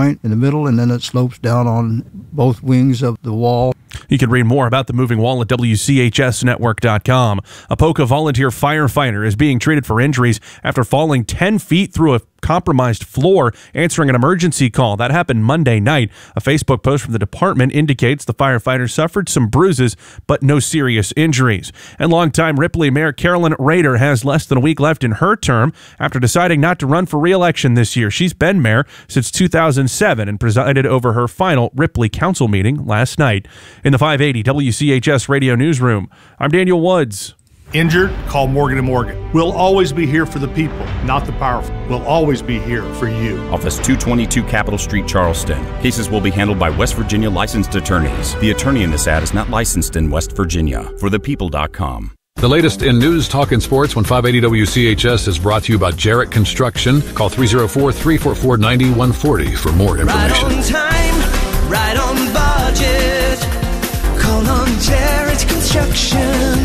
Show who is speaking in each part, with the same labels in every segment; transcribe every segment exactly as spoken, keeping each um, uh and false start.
Speaker 1: point in the middle, and then it slopes down on both wings of the wall.
Speaker 2: You can read more about the moving wall at W C H S network dot com. A Polka volunteer firefighter is being treated for injuries after falling ten feet through a compromised floor answering an emergency call. That happened Monday night. A Facebook post from the department indicates the firefighter suffered some bruises, but no serious injuries. And longtime Ripley Mayor Carolyn Rader has less than a week left in her term after deciding not to run for re-election this year. She's been mayor since two thousand seven and presided over her final Ripley Council meeting last night. In the five eighty W C H S Radio Newsroom, I'm Daniel Woods.
Speaker 3: Injured? Call Morgan and Morgan. We'll always be here for the people, not the powerful. We'll always be here for you.
Speaker 4: Office two twenty-two Capitol Street, Charleston. Cases will be handled by West Virginia licensed attorneys. The attorney in this ad is not licensed in West Virginia. For the people dot com.
Speaker 5: The latest in news, talk, and sports when five eighty W C H S is brought to you by Jarrett Construction. Call three oh four, three four four, nine one four oh for more information.
Speaker 6: Right on time, right on budget. Call on Jarrett Construction.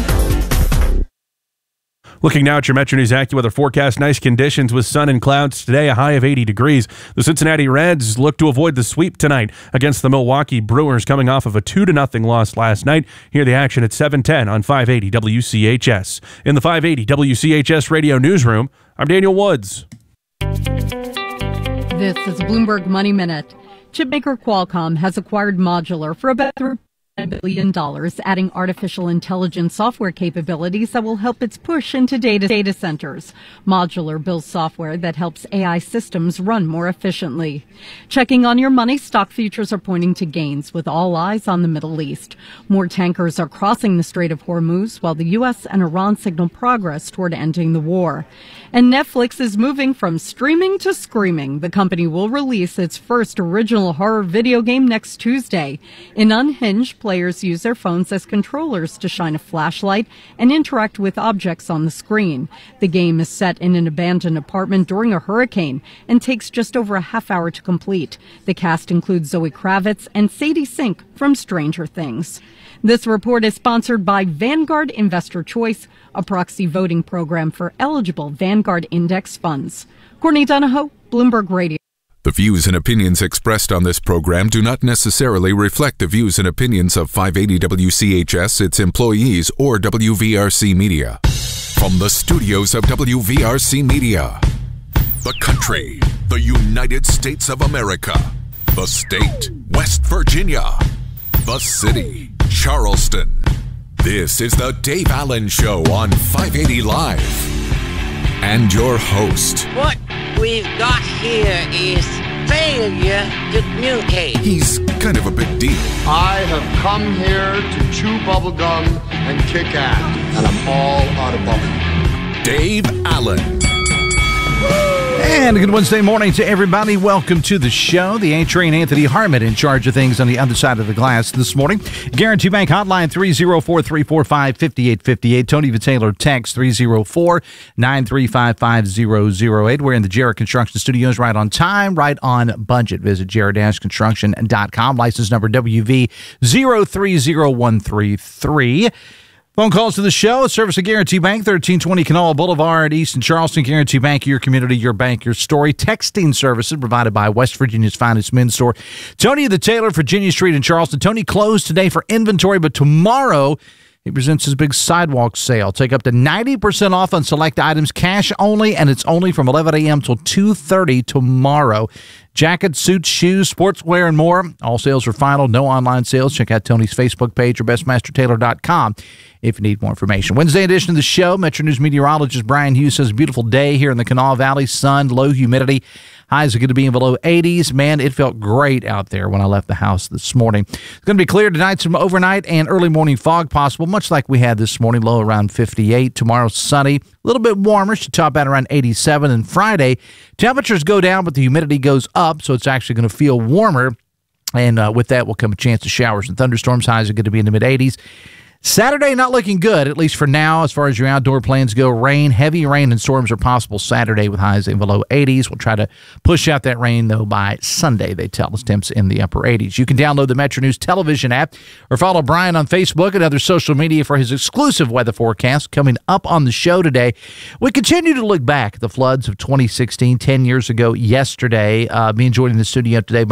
Speaker 2: Looking now at your Metro News AccuWeather forecast, nice conditions with sun and clouds today, a high of eighty degrees. The Cincinnati Reds look to avoid the sweep tonight against the Milwaukee Brewers, coming off of a two to nothing loss last night. Hear the action at seven ten on five eighty W C H S. In the five eighty W C H S Radio Newsroom, I'm Daniel Woods.
Speaker 7: This is Bloomberg Money Minute. Chipmaker Qualcomm has acquired Modular for about ten billion dollars, adding artificial intelligence software capabilities that will help its push into data data centers. Modular builds software that helps A I systems run more efficiently. Checking on your money, stock futures are pointing to gains with all eyes on the Middle East. More tankers are crossing the Strait of Hormuz while the U S and Iran signal progress toward ending the war. And Netflix is moving from streaming to screaming. The company will release its first original horror video game next Tuesday. In Unhinged, players use their phones as controllers to shine a flashlight and interact with objects on the screen. The game is set in an abandoned apartment during a hurricane and takes just over a half hour to complete. The cast includes Zoe Kravitz and Sadie Sink from Stranger Things. This report is sponsored by Vanguard Investor Choice, a proxy voting program for eligible Vanguard Index funds. Courtney Donahoe, Bloomberg Radio.
Speaker 8: The views and opinions expressed on this program do not necessarily reflect the views and opinions of five eighty W C H S, its employees, or W V R C Media. From the studios of W V R C Media, the country, the United States of America, the state, West Virginia, the city, Charleston. This is the Dave Allen Show on five eighty Live. And your host.
Speaker 9: What we've got here is failure to communicate.
Speaker 8: He's kind of a big deal.
Speaker 10: I have come here to chew bubblegum and kick ass, and I'm all out of bubblegum.
Speaker 8: Dave Allen.
Speaker 11: And a good Wednesday morning to everybody. Welcome to the show. The A-Train, Anthony Harmon, in charge of things on the other side of the glass this morning. Guarantee Bank hotline three oh four, three four five, five eight five eight. Tony Vitaylor text three oh four, nine three five, five oh oh eight. We're in the Jarrett Construction Studios, right on time, right on budget. Visit jarrett dash construction dot com. License number W V zero three zero one three three. Phone calls to the show. Service of Guarantee Bank, thirteen twenty Kanawha Boulevard, East in Charleston. Guarantee Bank, your community, your bank, your story. Texting services provided by West Virginia's finest men's store. Tony the Taylor, Virginia Street in Charleston. Tony closed today for inventory, but tomorrow he presents his big sidewalk sale. Take up to ninety percent off on select items, cash only, and it's only from eleven a.m. till two thirty tomorrow. Jackets, suits, shoes, sportswear, and more. All sales are final. No online sales. Check out Tony's Facebook page or best master taylor dot com if you need more information. Wednesday edition of the show. Metro News meteorologist Brian Hughes says a beautiful day here in the Kanawha Valley. Sun, low humidity. Highs are going to be in the low eighties. Man, it felt great out there when I left the house this morning. It's going to be clear tonight, some overnight and early morning fog possible, much like we had this morning, low around fifty-eight. Tomorrow, sunny, a little bit warmer, should top out around eighty-seven. And Friday, temperatures go down, but the humidity goes up, so it's actually going to feel warmer. And uh, with that will come a chance of showers and thunderstorms. Highs are going to be in the mid-eighties. Saturday not looking good, at least for now, as far as your outdoor plans go. Rain, heavy rain and storms are possible Saturday with highs in the low eighties. We'll try to push out that rain, though, by Sunday, they tell us, temps in the upper eighties. You can download the Metro News television app or follow Brian on Facebook and other social media for his exclusive weather forecast. Coming up on the show today, we continue to look back at the floods of twenty sixteen, ten years ago yesterday. Uh, being joined in the studio today by